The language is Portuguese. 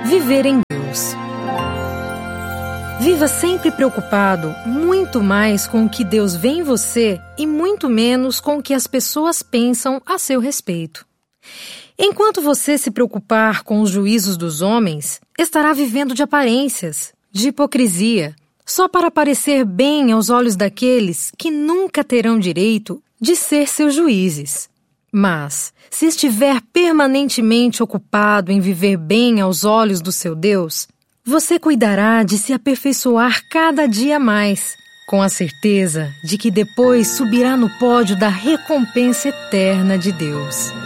Viver em Deus. Viva sempre preocupado muito mais com o que Deus vê em você e muito menos com o que as pessoas pensam a seu respeito. Enquanto você se preocupar com os juízos dos homens, estará vivendo de aparências, de hipocrisia, só para parecer bem aos olhos daqueles que nunca terão direito de ser seus juízes. Mas, se estiver permanentemente ocupado em viver bem aos olhos do seu Deus, você cuidará de se aperfeiçoar cada dia mais, com a certeza de que depois subirá no pódio da recompensa eterna de Deus.